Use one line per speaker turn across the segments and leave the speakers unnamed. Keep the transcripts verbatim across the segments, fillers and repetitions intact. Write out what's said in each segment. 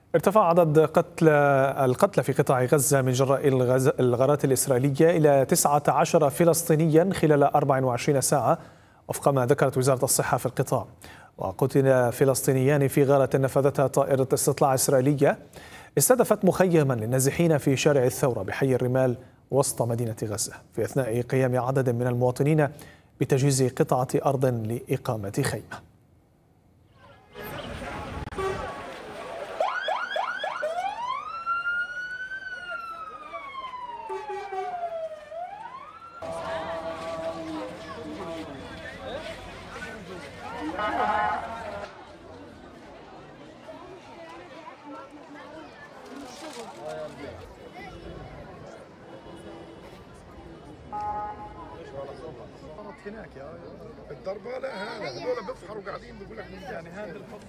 ارتفع عدد قتل القتلى في قطاع غزة من جراء الغارات الإسرائيلية إلى تسعة عشر فلسطينيا خلال أربع وعشرين ساعة وفق ما ذكرت وزارة الصحة في القطاع. وقتل فلسطينيان في غارة نفذتها طائرة استطلاع إسرائيلية استهدفت مخيما للنازحين في شارع الثورة بحي الرمال وسط مدينة غزة في أثناء قيام عدد من المواطنين بتجهيز قطعة أرض لإقامة خيمة.
هناك يا الضربه لا هذا هذول بيفحروا قاعدين بيقول لك يعني هذا الفصل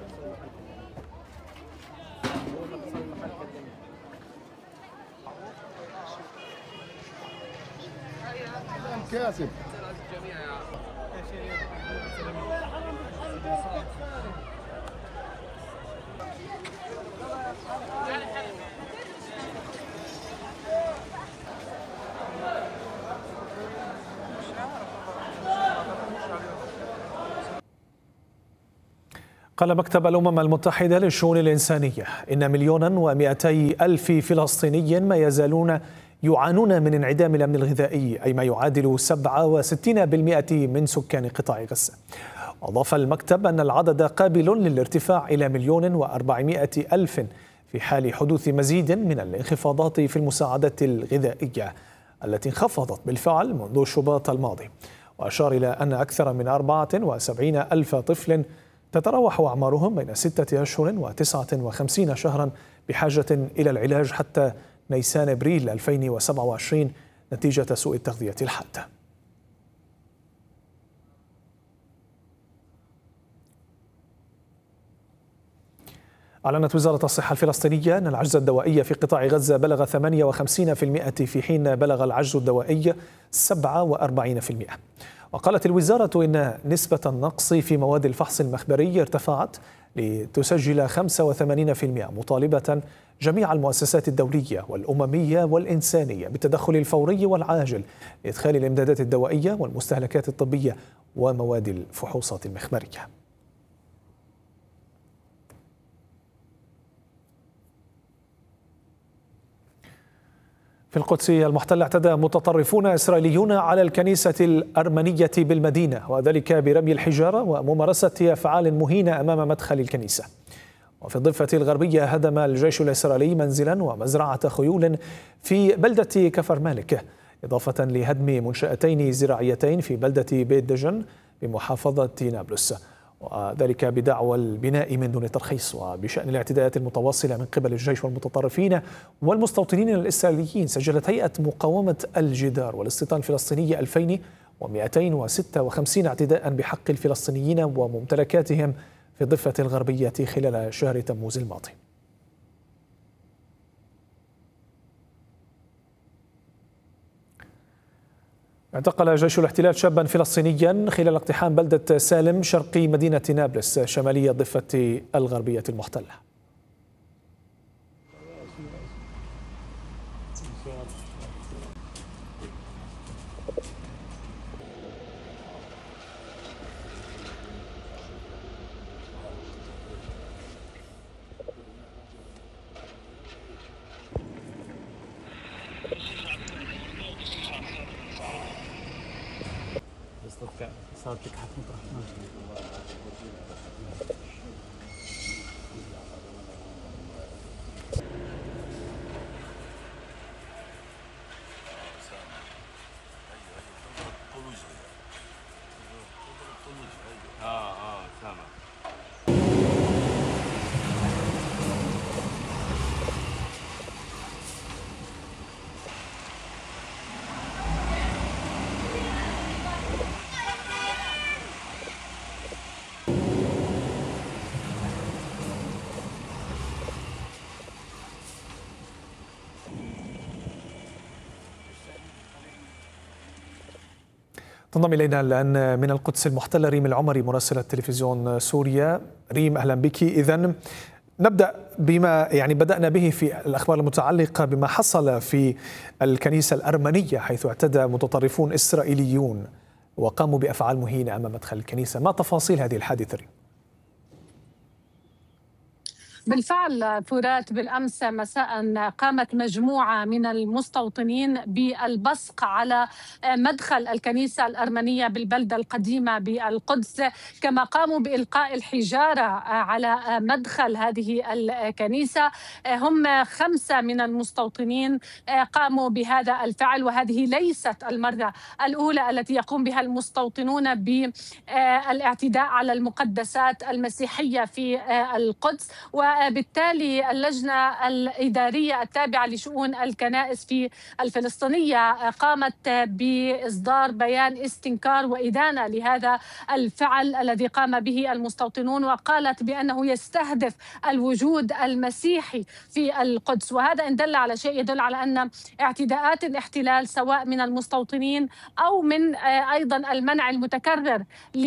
كاسب
قال مكتب الأمم المتحدة للشؤون الإنسانية إن مليونا ومئتي ألف فلسطيني ما يزالون يعانون من انعدام الأمن الغذائي، أي ما يعادل سبعة وستين بالمئة من سكان قطاع غزة. أضاف المكتب أن العدد قابل للارتفاع إلى مليون وأربعمئة ألف في حال حدوث مزيد من الانخفاضات في المساعدات الغذائية التي انخفضت بالفعل منذ شباط الماضي. وأشار إلى أن أكثر من أربعة وسبعين ألف طفل تتراوح أعمارهم بين ستة أشهر وتسعة وخمسين شهرا بحاجة إلى العلاج حتى نيسان أبريل ألفين وسبعة وعشرين نتيجة سوء التغذية الحادة. أعلنت وزارة الصحة الفلسطينية أن العجز الدوائي في قطاع غزة بلغ ثمانية وخمسين بالمئة في حين بلغ العجز الدوائي سبعة وأربعين بالمئة. وقالت الوزارة إن نسبة النقص في مواد الفحص المخبري ارتفعت لتسجل خمسة وثمانين بالمئة، مطالبة جميع المؤسسات الدولية والأممية والإنسانية بالتدخل الفوري والعاجل لإدخال الإمدادات الدوائية والمستهلكات الطبية ومواد الفحوصات المخبرية. في القدس المحتلة اعتدى متطرفون إسرائيليون على الكنيسة الأرمنية بالمدينة، وذلك برمي الحجارة وممارسة أفعال مهينة أمام مدخل الكنيسة. وفي الضفة الغربية هدم الجيش الإسرائيلي منزلا ومزرعة خيول في بلدة كفر مالك، إضافة لهدم منشأتين زراعيتين في بلدة بيت دجن بمحافظة نابلس، وذلك بدعوى البناء من دون ترخيص. وبشأن الاعتداءات المتواصلة من قبل الجيش والمتطرفين والمستوطنين الإسرائيليين، سجلت هيئة مقاومة الجدار والاستيطان الفلسطيني ألفين ومئتين وستة وخمسين اعتداء بحق الفلسطينيين وممتلكاتهم في الضفة الغربية خلال شهر تموز الماضي. اعتقل جيش الاحتلال شابا فلسطينيا خلال اقتحام بلدة سالم شرقي مدينة نابلس شمالية الضفة الغربية المحتلة.
صارت حكمة رحمن. اه اه سامع.
تنضم إلينا الآن من القدس المحتلة ريم العمري مراسلة تلفزيون سوريا. ريم أهلا بك. إذن نبدأ بما يعني بدأنا به في الأخبار المتعلقة بما حصل في الكنيسة الأرمنية، حيث اعتدى متطرفون إسرائيليون وقاموا بأفعال مهينة أمام مدخل الكنيسة. ما تفاصيل هذه الحادثة؟
بالفعل فرات، بالأمس مساء قامت مجموعة من المستوطنين بالبصق على مدخل الكنيسة الأرمنية بالبلدة القديمة بالقدس، كما قاموا بإلقاء الحجارة على مدخل هذه الكنيسة. هم خمسة من المستوطنين قاموا بهذا الفعل، وهذه ليست المرة الأولى التي يقوم بها المستوطنون بالاعتداء على المقدسات المسيحية في القدس. وبالتالي اللجنة الإدارية التابعة لشؤون الكنائس في الفلسطينية قامت بإصدار بيان استنكار وإدانة لهذا الفعل الذي قام به المستوطنون، وقالت بأنه يستهدف الوجود المسيحي في القدس. وهذا إن دل على شيء يدل على أن اعتداءات الاحتلال سواء من المستوطنين أو من أيضا المنع المتكرر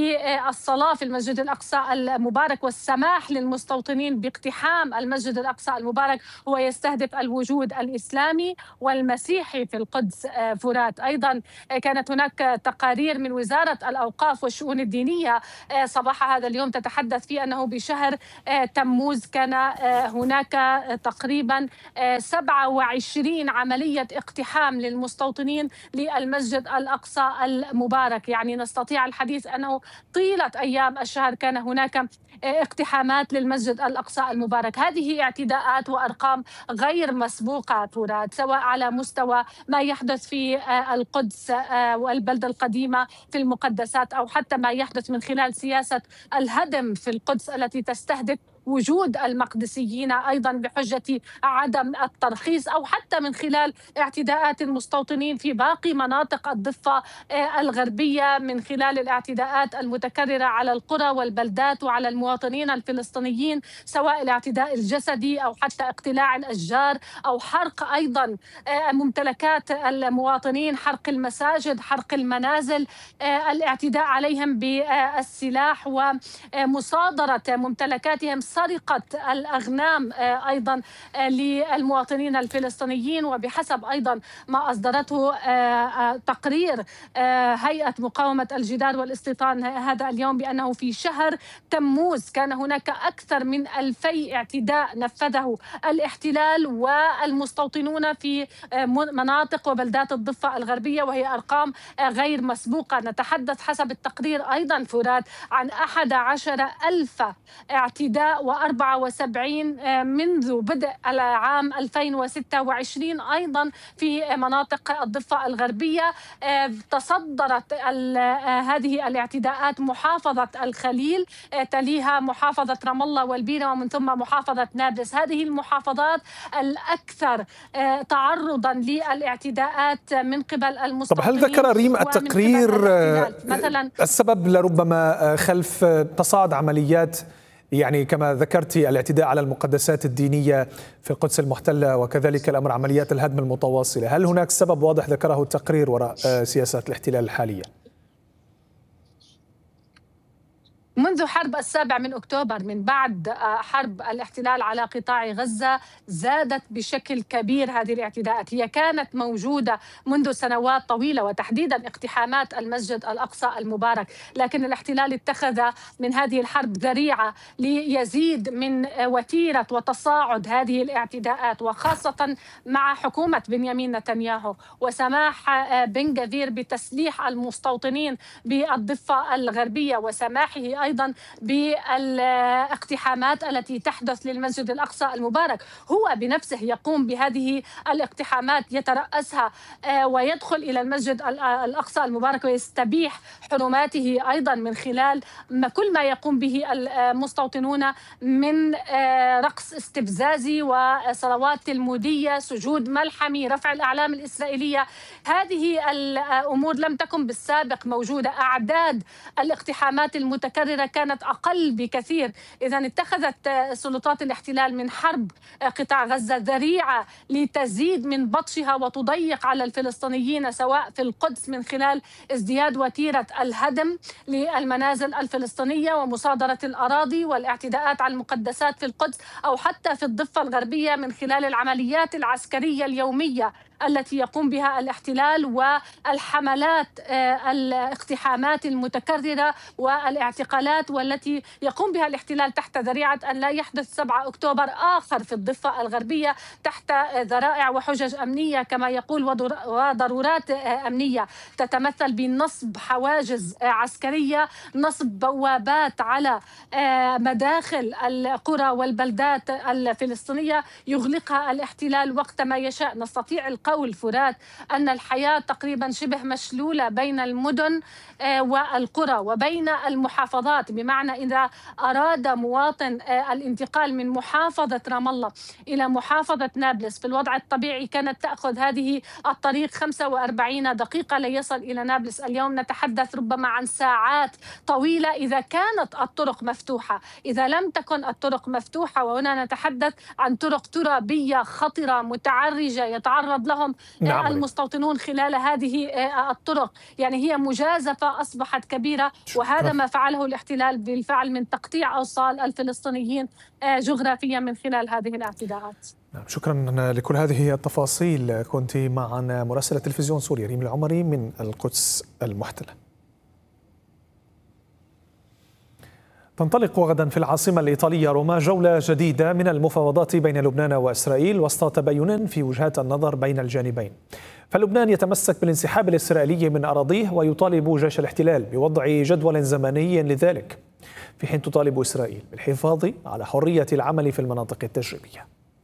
للصلاة في المسجد الأقصى المبارك والسماح للمستوطنين باقتحام المسجد الأقصى المبارك هو يستهدف الوجود الإسلامي والمسيحي في القدس. فرات، أيضا كانت هناك تقارير من وزارة الأوقاف والشؤون الدينية صباح هذا اليوم تتحدث في أنه بشهر تموز كان هناك تقريبا سبعة وعشرين عملية اقتحام للمستوطنين للمسجد الأقصى المبارك. يعني نستطيع الحديث أنه طيلة أيام الشهر كان هناك اقتحامات للمسجد الأقصى المبارك. هذه اعتداءات وأرقام غير مسبوقة فرات، سواء على مستوى ما يحدث في القدس والبلدة القديمة في المقدسات، أو حتى ما يحدث من خلال سياسة الهدم في القدس التي تستهدف وجود المقدسيين أيضا بحجة عدم الترخيص، أو حتى من خلال اعتداءات المستوطنين في باقي مناطق الضفة الغربية من خلال الاعتداءات المتكررة على القرى والبلدات وعلى المواطنين الفلسطينيين، سواء الاعتداء الجسدي أو حتى اقتلاع الأشجار أو حرق أيضا ممتلكات المواطنين، حرق المساجد، حرق المنازل، الاعتداء عليهم بالسلاح ومصادرة ممتلكاتهم، سرقة الأغنام أيضا للمواطنين الفلسطينيين. وبحسب أيضا ما أصدرته تقرير هيئة مقاومة الجدار والاستيطان هذا اليوم بأنه في شهر تموز كان هناك أكثر من ألفي اعتداء نفذه الاحتلال والمستوطنون في مناطق وبلدات الضفة الغربية، وهي أرقام غير مسبوقة. نتحدث حسب التقرير أيضا فرات عن أحد عشر ألف اعتداء وأربعة وسبعين منذ بدء العام ألفين وستة وعشرين أيضا في مناطق الضفة الغربية. تصدرت هذه الاعتداءات محافظة الخليل، تليها محافظة رام الله والبيرة، ومن ثم محافظة نابلس. هذه المحافظات الأكثر تعرضا للاعتداءات من قبل المستوطنين.
طب هل ذكر ريم التقرير مثلا السبب لربما خلف تصاعد عمليات، يعني كما ذكرت الاعتداء على المقدسات الدينية في القدس المحتلة وكذلك الأمر عمليات الهدم المتواصلة؟ هل هناك سبب واضح ذكره التقرير وراء سياسات الاحتلال الحالية؟
منذ حرب السابع من أكتوبر، من بعد حرب الاحتلال على قطاع غزة، زادت بشكل كبير هذه الاعتداءات. هي كانت موجودة منذ سنوات طويلة، وتحديدا اقتحامات المسجد الأقصى المبارك، لكن الاحتلال اتخذ من هذه الحرب ذريعة ليزيد من وتيرة وتصاعد هذه الاعتداءات، وخاصة مع حكومة بنيامين نتنياهو وسماح بن غفير بتسليح المستوطنين بالضفة الغربية، وسماحه أيضا بالاقتحامات التي تحدث للمسجد الأقصى المبارك. هو بنفسه يقوم بهذه الاقتحامات، يترأسها ويدخل إلى المسجد الأقصى المبارك ويستبيح حرماته أيضا من خلال كل ما يقوم به المستوطنون من رقص استفزازي وصلوات تلمودية، سجود ملحمي، رفع الأعلام الإسرائيلية. هذه الأمور لم تكن بالسابق موجودة. أعداد الاقتحامات المتكررة المتكررة كانت أقل بكثير. إذا اتخذت سلطات الاحتلال من حرب قطاع غزة ذريعة لتزيد من بطشها وتضيق على الفلسطينيين سواء في القدس من خلال ازدياد وتيرة الهدم للمنازل الفلسطينية ومصادرة الأراضي والاعتداءات على المقدسات في القدس، أو حتى في الضفة الغربية من خلال العمليات العسكرية اليومية التي يقوم بها الاحتلال والحملات الاقتحامات المتكررة والاعتقالات والتي يقوم بها الاحتلال تحت ذريعة أن لا يحدث سبعة أكتوبر آخر في الضفة الغربية تحت ذرائع وحجج أمنية كما يقول وضرورات أمنية تتمثل بنصب حواجز عسكرية، نصب بوابات على مداخل القرى والبلدات الفلسطينية يغلقها الاحتلال وقت ما يشاء. نستطيع القول فرات أن الحياة تقريبا شبه مشلولة بين المدن والقرى وبين المحافظات، بمعنى إذا أراد مواطن الانتقال من محافظة رام الله إلى محافظة نابلس في الوضع الطبيعي كانت تأخذ هذه الطريق خمسة وأربعين دقيقة ليصل إلى نابلس. اليوم نتحدث ربما عن ساعات طويلة إذا كانت الطرق مفتوحة. إذا لم تكن الطرق مفتوحة، وهنا نتحدث عن طرق ترابية خطرة متعرجة يتعرض لهم نعم. المستوطنون خلال هذه الطرق، يعني هي مجازفة أصبحت كبيرة، وهذا ما فعله الاحتلال بالفعل من تقطيع أوصال الفلسطينيين جغرافيا من خلال هذه الاعتداءات.
شكرا لكل هذه التفاصيل. كنت معنا مراسلة تلفزيون سوريا ريم العمري من القدس المحتلة. تنطلق غدا في العاصمة الإيطالية روما جولة جديدة من المفاوضات بين لبنان وإسرائيل وسط تباين في وجهات النظر بين الجانبين. فلبنان يتمسك بالانسحاب الإسرائيلي من أراضيه ويطالب جيش الاحتلال بوضع جدول زمني لذلك، في حين تطالب إسرائيل بالحفاظ على حرية العمل في المناطق التجريبية.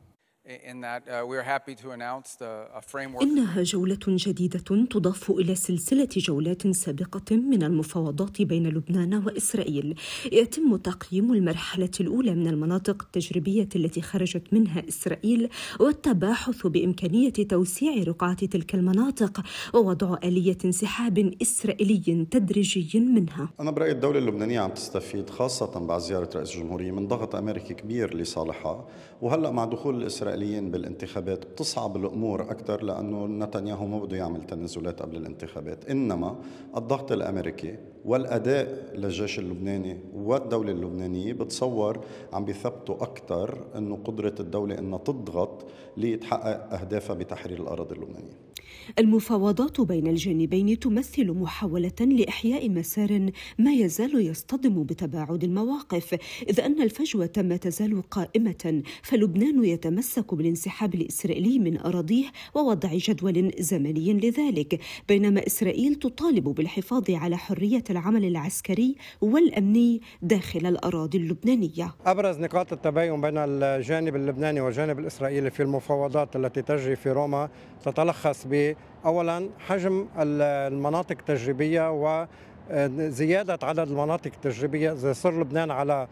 إنها جولة جديدة تضاف إلى سلسلة جولات سابقة من المفاوضات بين لبنان وإسرائيل. يتم تقييم المرحلة الأولى من المناطق التجريبية التي خرجت منها إسرائيل والتباحث بإمكانية توسيع رقعة تلك المناطق ووضع آلية انسحاب إسرائيلي تدريجي منها.
أنا برأيي الدولة اللبنانية عم تستفيد خاصة بعد زيارة رئيس الجمهورية من ضغط أمريكي كبير لصالحها، وهلأ مع دخول الإسرائيليين بالانتخابات بتصعب الأمور أكثر لأنه نتنياهو ما بده يعمل تنازلات قبل الانتخابات، إنما الضغط الأمريكي والأداء للجيش اللبناني والدولة اللبنانية بتصور عم بيثبتوا أكثر أنه قدرة الدولة أنها تضغط لتحقق أهدافها بتحرير الأراضي اللبنانية.
المفاوضات بين الجانبين تمثل محاولة لإحياء مسار ما يزال يصطدم بتباعد المواقف، إذ أن الفجوة ما تزال قائمة، فلبنان يتمسك بالانسحاب الإسرائيلي من أراضيه ووضع جدول زمني لذلك، بينما إسرائيل تطالب بالحفاظ على حرية العمل العسكري والأمني داخل الأراضي اللبنانية.
أبرز نقاط التباين بين الجانب اللبناني والجانب الإسرائيلي في المفاوضات التي تجري في روما تتلخص ب أولا حجم المناطق التجريبية وزيادة عدد المناطق التجريبية. إذا صار لبنان على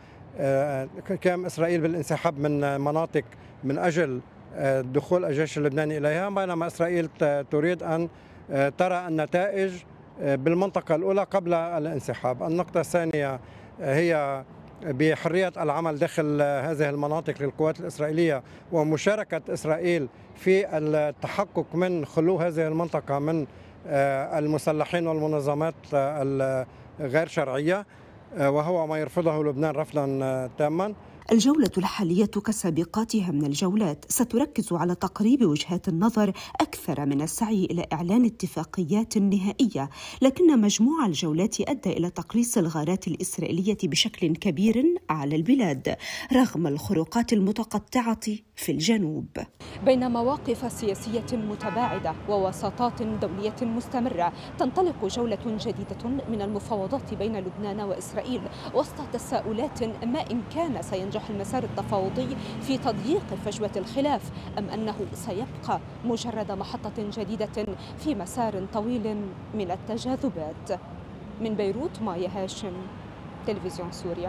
كم إسرائيل بالانسحاب من مناطق من أجل دخول الجيش اللبناني إليها، بينما إسرائيل تريد أن ترى النتائج بالمنطقة الأولى قبل الانسحاب. النقطة الثانية هي بحرية العمل داخل هذه المناطق للقوات الإسرائيلية ومشاركة إسرائيل في التحقق من خلو هذه المنطقة من المسلحين والمنظمات الغير شرعية، وهو ما يرفضه لبنان رفضا تاما.
الجولة الحالية كسابقاتها من الجولات ستركز على تقريب وجهات النظر أكثر من السعي إلى إعلان اتفاقيات نهائية، لكن مجموع الجولات أدى إلى تقليص الغارات الإسرائيلية بشكل كبير على البلاد رغم الخروقات المتقطعة في الجنوب.
بين مواقف سياسية متباعدة ووساطات دولية مستمرة، تنطلق جولة جديدة من المفاوضات بين لبنان وإسرائيل وسط تساؤلات ما إن كان سينجح المسار التفاوضي في تضييق فجوة الخلاف أم أنه سيبقى مجرد محطة جديدة في مسار طويل من التجاذبات. من بيروت مايا هاشم، تلفزيون سوريا.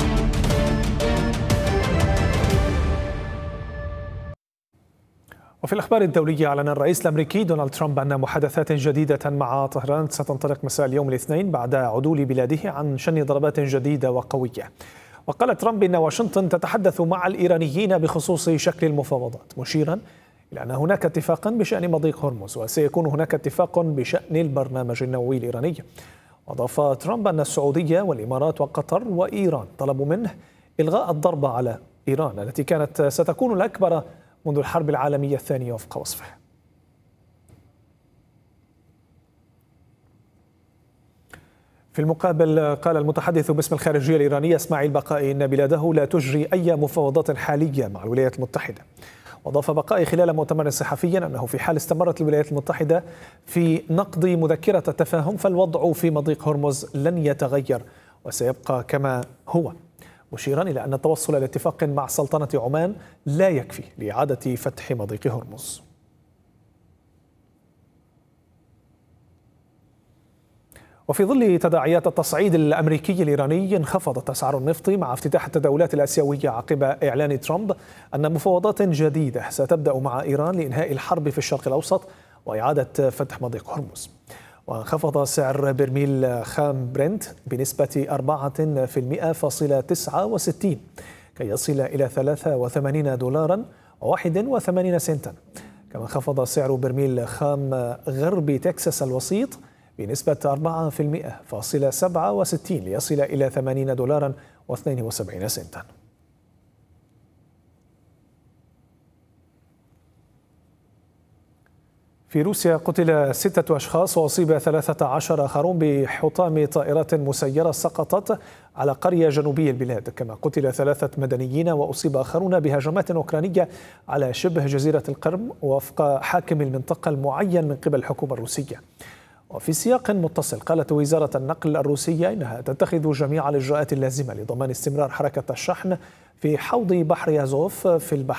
وفي الأخبار الدولية، أعلن الرئيس الأمريكي دونالد ترامب أن محادثات جديدة مع طهران ستنطلق مساء اليوم الاثنين بعد عدول بلاده عن شن ضربات جديدة وقوية. وقال ترامب إن واشنطن تتحدث مع الإيرانيين بخصوص شكل المفاوضات، مشيرا إلى أن هناك اتفاقا بشأن مضيق هرمز وسيكون هناك اتفاق بشأن البرنامج النووي الإيراني. وأضاف ترامب أن السعودية والإمارات وقطر وإيران طلبوا منه إلغاء الضربة على إيران التي كانت ستكون الأكبر منذ الحرب العالمية الثانية وفق وصفه. في المقابل قال المتحدث باسم الخارجية الإيرانية إسماعيل بقائي إن بلاده لا تجري أي مفاوضات حالية مع الولايات المتحدة. وأضاف بقائي خلال مؤتمر صحفي أنه في حال استمرت الولايات المتحدة في نقض مذكرة التفاهم فالوضع في مضيق هرمز لن يتغير وسيبقى كما هو، مشيرا إلى أن التوصل إلى اتفاق مع سلطنة عمان لا يكفي لإعادة فتح مضيق هرمز. وفي ظل تداعيات التصعيد الأمريكي الإيراني انخفضت أسعار النفط مع افتتاح التداولات الآسيوية عقب إعلان ترامب أن مفاوضات جديدة ستبدأ مع إيران لإنهاء الحرب في الشرق الأوسط وإعادة فتح مضيق هرمز. وانخفض سعر برميل خام برنت بنسبة أربعة فاصلة تسعة وستين كي يصل إلى ثلاثة وثمانين دولارا وواحد وثمانين سنتا. كما انخفض سعر برميل خام غرب تكساس الوسيط بنسبة أربعة فاصلة سبعة وستين ليصل إلى ثمانين دولارا واثنين وسبعين سنتا. في روسيا قتل ستة أشخاص وأصيب ثلاثة عشر آخرون بحطام طائرات مسيرة سقطت على قرية جنوبي البلاد، كما قتل ثلاثة مدنيين وأصيب آخرون بهجمات أوكرانية على شبه جزيرة القرم وفق حاكم المنطقة المعين من قبل الحكومة الروسية. وفي سياق متصل قالت وزارة النقل الروسية إنها تتخذ جميع الإجراءات اللازمة لضمان استمرار حركة الشحن في حوض بحر أزوف في البحر